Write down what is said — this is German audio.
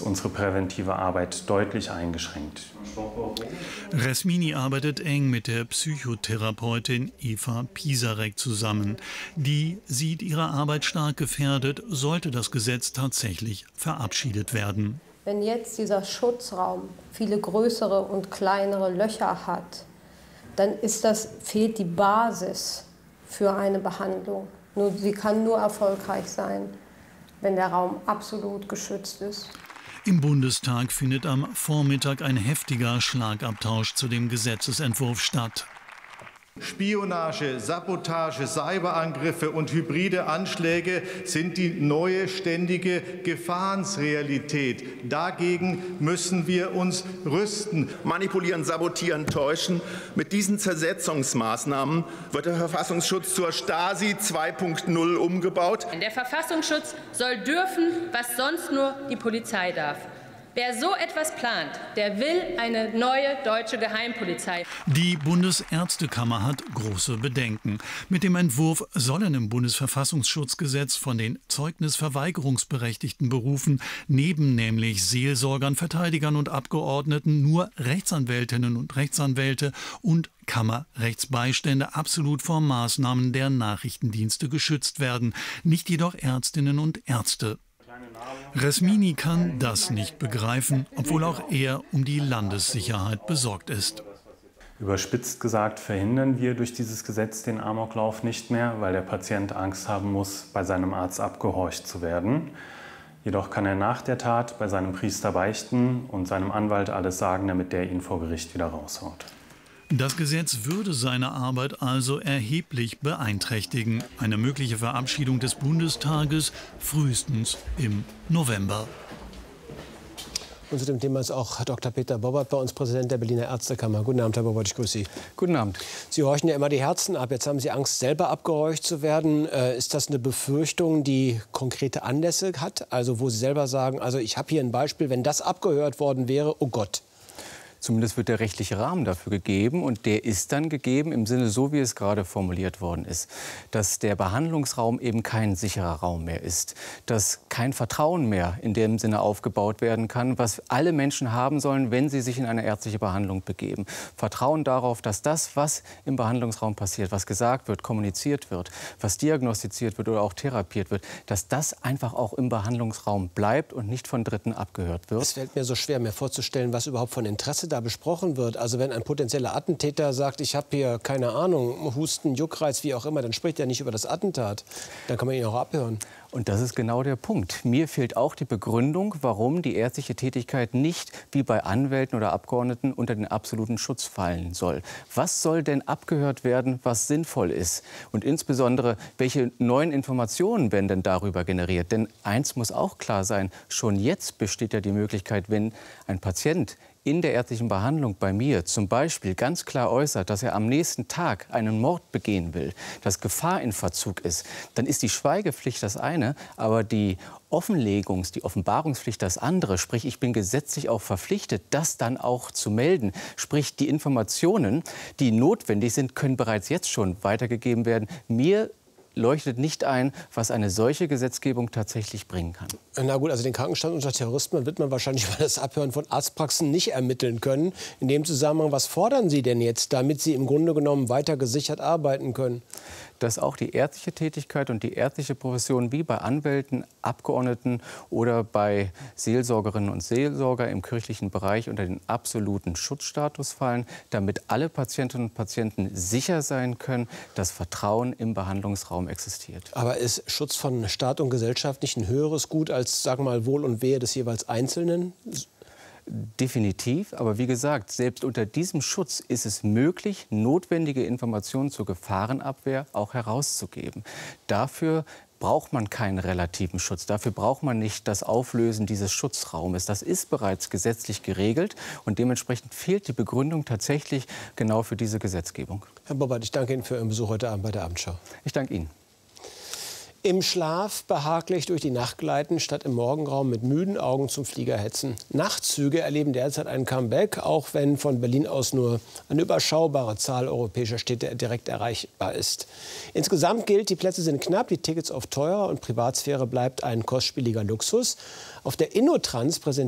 das unsere präventive Arbeit deutlich eingeschränkt. Resmini arbeitet eng mit der Psychotherapeutin Eva Pisarek zusammen. Die sieht ihre Arbeit stark gefährdet, sollte das Gesetz tatsächlich verabschiedet werden. Wenn jetzt dieser Schutzraum viele größere und kleinere Löcher hat, dann fehlt die Basis für eine Behandlung. Sie kann nur erfolgreich sein, wenn der Raum absolut geschützt ist. Im Bundestag findet am Vormittag ein heftiger Schlagabtausch zu dem Gesetzesentwurf statt. Spionage, Sabotage, Cyberangriffe und hybride Anschläge sind die neue ständige Gefahrensrealität. Dagegen müssen wir uns rüsten. Manipulieren, sabotieren, täuschen. Mit diesen Zersetzungsmaßnahmen wird der Verfassungsschutz zur Stasi 2.0 umgebaut. Der Verfassungsschutz soll dürfen, was sonst nur die Polizei darf. Wer so etwas plant, der will eine neue deutsche Geheimpolizei. Die Bundesärztekammer hat große Bedenken. Mit dem Entwurf sollen im Bundesverfassungsschutzgesetz von den zeugnisverweigerungsberechtigten Berufen neben nämlich Seelsorgern, Verteidigern und Abgeordneten nur Rechtsanwältinnen und Rechtsanwälte und Kammerrechtsbeistände absolut vor Maßnahmen der Nachrichtendienste geschützt werden, nicht jedoch Ärztinnen und Ärzte. Resmini kann das nicht begreifen, obwohl auch er um die Landessicherheit besorgt ist. Überspitzt gesagt verhindern wir durch dieses Gesetz den Amoklauf nicht mehr, weil der Patient Angst haben muss, bei seinem Arzt abgehorcht zu werden. Jedoch kann er nach der Tat bei seinem Priester beichten und seinem Anwalt alles sagen, damit der ihn vor Gericht wieder raushaut. Das Gesetz würde seine Arbeit also erheblich beeinträchtigen. Eine mögliche Verabschiedung des Bundestages frühestens im November. Und zu dem Thema ist auch Dr. Peter Bobbert bei uns, Präsident der Berliner Ärztekammer. Guten Abend, Herr Bobbert, ich grüße Sie. Guten Abend. Sie horchen ja immer die Herzen ab. Jetzt haben Sie Angst, selber abgehorcht zu werden. Ist das eine Befürchtung, die konkrete Anlässe hat? Also wo Sie selber sagen, also ich habe hier ein Beispiel, wenn das abgehört worden wäre, oh Gott. Zumindest wird der rechtliche Rahmen dafür gegeben. Und der ist dann gegeben im Sinne, so wie es gerade formuliert worden ist. Dass der Behandlungsraum eben kein sicherer Raum mehr ist. Dass kein Vertrauen mehr in dem Sinne aufgebaut werden kann, was alle Menschen haben sollen, wenn sie sich in eine ärztliche Behandlung begeben. Vertrauen darauf, dass das, was im Behandlungsraum passiert, was gesagt wird, kommuniziert wird, was diagnostiziert wird oder auch therapiert wird, dass das einfach auch im Behandlungsraum bleibt und nicht von Dritten abgehört wird. Es fällt mir so schwer, mir vorzustellen, was überhaupt von Interesse da besprochen wird. Also wenn ein potenzieller Attentäter sagt, ich habe hier, keine Ahnung, Husten, Juckreiz, wie auch immer, dann spricht er nicht über das Attentat. Dann kann man ihn auch abhören. Und das ist genau der Punkt. Mir fehlt auch die Begründung, warum die ärztliche Tätigkeit nicht wie bei Anwälten oder Abgeordneten unter den absoluten Schutz fallen soll. Was soll denn abgehört werden, was sinnvoll ist? Und insbesondere, welche neuen Informationen werden denn darüber generiert? Denn eins muss auch klar sein, schon jetzt besteht ja die Möglichkeit, wenn ein Patient in der ärztlichen Behandlung bei mir zum Beispiel ganz klar äußert, dass er am nächsten Tag einen Mord begehen will, dass Gefahr in Verzug ist, dann ist die Schweigepflicht das eine, aber die Offenbarungspflicht das andere. Sprich, ich bin gesetzlich auch verpflichtet, das dann auch zu melden. Sprich, die Informationen, die notwendig sind, können bereits jetzt schon weitergegeben werden. Mir leuchtet nicht ein, was eine solche Gesetzgebung tatsächlich bringen kann. Na gut, also den Krankenstand unter Terroristen wird man wahrscheinlich über das Abhören von Arztpraxen nicht ermitteln können. In dem Zusammenhang, was fordern Sie denn jetzt, damit Sie im Grunde genommen weiter gesichert arbeiten können? Dass auch die ärztliche Tätigkeit und die ärztliche Profession wie bei Anwälten, Abgeordneten oder bei Seelsorgerinnen und Seelsorger im kirchlichen Bereich unter den absoluten Schutzstatus fallen, damit alle Patientinnen und Patienten sicher sein können, dass Vertrauen im Behandlungsraum existiert. Aber ist Schutz von Staat und Gesellschaft nicht ein höheres Gut als, sagen wir mal, Wohl und Wehe des jeweils Einzelnen? Definitiv, aber wie gesagt, selbst unter diesem Schutz ist es möglich, notwendige Informationen zur Gefahrenabwehr auch herauszugeben. Dafür braucht man keinen relativen Schutz. Dafür braucht man nicht das Auflösen dieses Schutzraumes. Das ist bereits gesetzlich geregelt und dementsprechend fehlt die Begründung tatsächlich genau für diese Gesetzgebung. Herr Bobbert, ich danke Ihnen für Ihren Besuch heute Abend bei der Abendschau. Ich danke Ihnen. Im Schlaf behaglich durch die Nacht gleiten, statt im Morgenraum mit müden Augen zum Flieger hetzen. Nachtzüge erleben derzeit ein Comeback, auch wenn von Berlin aus nur eine überschaubare Zahl europäischer Städte direkt erreichbar ist. Insgesamt gilt, die Plätze sind knapp, die Tickets oft teuer und Privatsphäre bleibt ein kostspieliger Luxus. Auf der InnoTrans präsentiert